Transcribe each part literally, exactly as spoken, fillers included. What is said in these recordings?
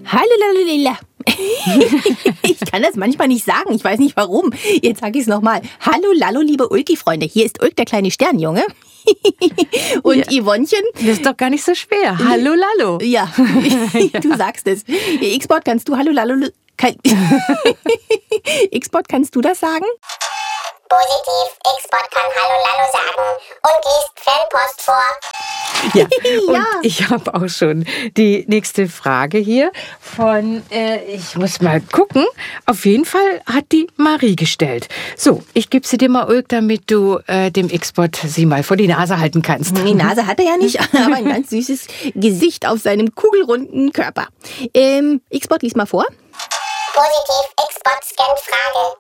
Hallo, Lalulila. Ich kann das manchmal nicht sagen, ich weiß nicht warum. Jetzt sage ich es nochmal. Hallo, Lalo, liebe Ulki-Freunde. Hier ist Ulk, der kleine Sternjunge. Und ja. Yvonnchen. Das ist doch gar nicht so schwer. Hallo, Lalo. Ja, du sagst es. X-Bot, kannst du Hallo, Lalo... Kann... X-Bot, kannst du das sagen? Positiv, X-Bot kann Hallo Lalo sagen und liest Fanpost vor. Ja, und ja. ich habe auch schon die nächste Frage hier von, äh, ich muss mal gucken, auf jeden Fall hat die Marie gestellt. So, ich gebe sie dir mal, Ulk, damit du äh, dem X-Bot sie mal vor die Nase halten kannst. Die Nase hat er ja nicht, aber ein ganz süßes Gesicht auf seinem kugelrunden Körper. Ähm, X-Bot, lies mal vor. Positiv, X-Bot scannt Frage.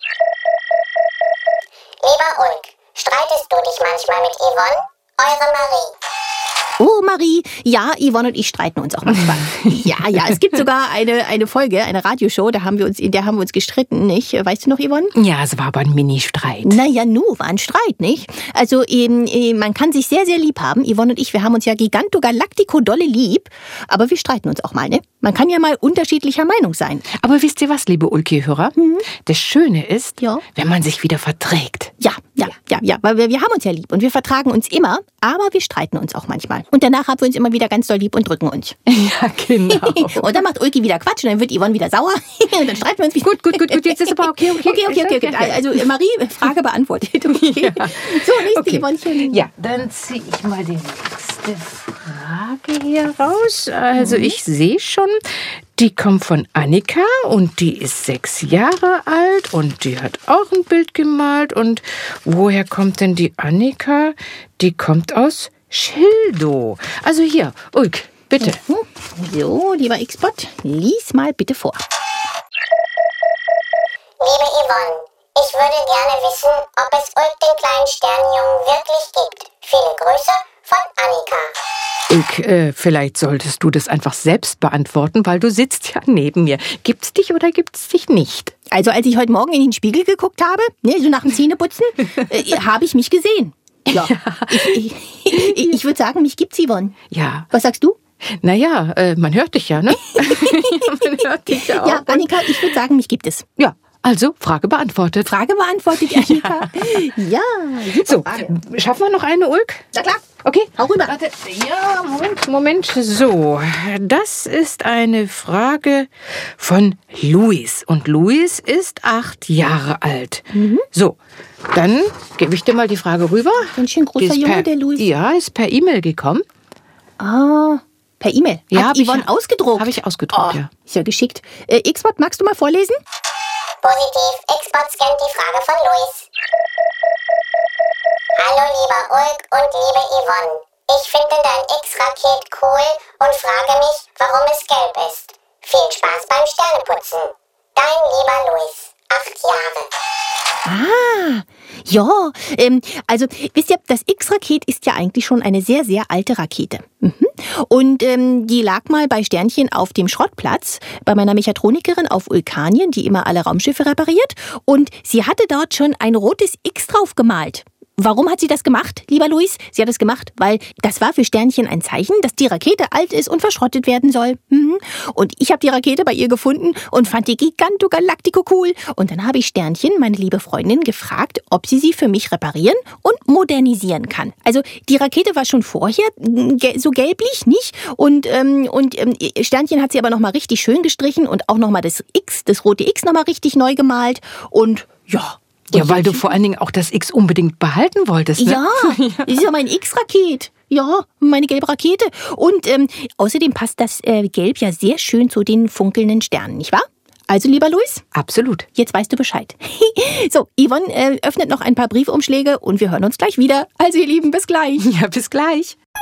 Lieber Ulk, streitest du dich manchmal mit Yvonne? Eure Marie. Oh, Marie, ja, Yvonne und ich streiten uns auch manchmal. Ja, ja, es gibt sogar eine, eine Folge, eine Radioshow, da haben wir uns, in der haben wir uns gestritten, nicht? Weißt du noch, Yvonne? Ja, es war aber ein Mini-Streit. Naja, nu, war ein Streit, nicht? Also, ähm, äh, man kann sich sehr, sehr lieb haben. Yvonne und ich, wir haben uns ja giganto galactico dolle lieb, aber wir streiten uns auch mal, ne? Man kann ja mal unterschiedlicher Meinung sein. Aber wisst ihr was, liebe Ulki-Hörer? Mhm. Das Schöne ist, ja. wenn man sich wieder verträgt. Ja, ja, ja, ja, weil wir, wir haben uns ja lieb und wir vertragen uns immer, aber wir streiten uns auch manchmal. Und danach haben wir uns immer wieder ganz doll lieb und drücken uns. Ja, genau. Und dann macht Ulki wieder Quatsch und dann wird Yvonne wieder sauer und dann streiten wir uns wieder. Gut, gut, gut, gut, jetzt ist aber okay, okay. Okay, okay, okay, okay. Also Marie, Frage beantwortet. Okay. Ja. So, nächste okay. Yvonnchen. Ja, dann ziehe ich mal die nächste Frage hier raus. Also mhm. ich sehe schon, die kommt von Annika und die ist sechs Jahre alt und die hat auch ein Bild gemalt. Und woher kommt denn die Annika? Die kommt aus Schildow. Also hier, Ulk, bitte. So, lieber X-Bot, lies mal bitte vor. Liebe Yvonne, ich würde gerne wissen, ob es Ulk den kleinen Sternjungen wirklich gibt. Viele Grüße von Annika. Ulk, äh, vielleicht solltest du das einfach selbst beantworten, weil du sitzt ja neben mir. Gibt's dich oder gibt's dich nicht? Also als ich heute Morgen in den Spiegel geguckt habe, ne, so nach dem Zähneputzen, äh, habe ich mich gesehen. Ja, ich, ich, ich, ich würde sagen, mich gibt's, Yvonne. Ja. Was sagst du? Naja, äh, man hört dich ja, ne? Man hört dich ja auch. Ja, Annika, ich würde sagen, mich gibt es. Ja, also Frage beantwortet. Frage beantwortet, Annika. Ja, super so, Frage. Schaffen wir noch eine, Ulk? Na klar. Okay, hau rüber. Warte. Ja, Moment, Moment. So, das ist eine Frage von Luis. Und Luis ist acht Jahre alt. Mhm. So, dann gebe ich dir mal die Frage rüber. Ein schön großer Junge, per, der Luis. Ja, ist per E-Mail gekommen. Ah, per E-Mail? Ja, Hat Yvonne ich, ausgedruckt? Habe ich ausgedruckt, oh, ja. Ist ja geschickt. Äh, X-Bot, magst du mal vorlesen? Positiv, X-Bot scannt die Frage von Luis. Hallo lieber Ulk und liebe Yvonne. Ich finde dein X-Raket cool und frage mich, warum es gelb ist. Viel Spaß beim Sterneputzen. Dein lieber Luis, acht Jahre. Ah, ja, ähm, also wisst ihr, das X-Raket ist ja eigentlich schon eine sehr, sehr alte Rakete. Mhm. Und ähm, die lag mal bei Sternchen auf dem Schrottplatz bei meiner Mechatronikerin auf Ulkanien, die immer alle Raumschiffe repariert. Und sie hatte dort schon ein rotes X drauf gemalt. Warum hat sie das gemacht, lieber Luis? Sie hat es gemacht, weil das war für Sternchen ein Zeichen, dass die Rakete alt ist und verschrottet werden soll. Mhm. Und ich habe die Rakete bei ihr gefunden und fand die giganto galactico cool. Und dann habe ich Sternchen, meine liebe Freundin, gefragt, ob sie sie für mich reparieren und modernisieren kann. Also die Rakete war schon vorher so gelblich, nicht? Und, ähm, und ähm, Sternchen hat sie aber nochmal richtig schön gestrichen und auch nochmal das X, das rote X nochmal richtig neu gemalt. Und ja... Ja, weil du vor allen Dingen auch das X unbedingt behalten wolltest, ne? Ja, das ist ja mein X-Raket. Ja, meine gelbe Rakete. Und ähm, außerdem passt das äh, Gelb ja sehr schön zu den funkelnden Sternen, nicht wahr? Also, lieber Luis? Absolut. Jetzt weißt du Bescheid. So, Yvonne äh, öffnet noch ein paar Briefumschläge und wir hören uns gleich wieder. Also, ihr Lieben, bis gleich. Ja, bis gleich.